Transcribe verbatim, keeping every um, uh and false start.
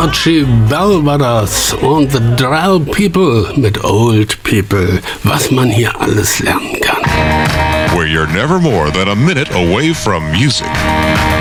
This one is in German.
Archie Bell war das und The Drow People mit Old People. Was man hier alles lernen kann. Where you're never more than a minute away from music.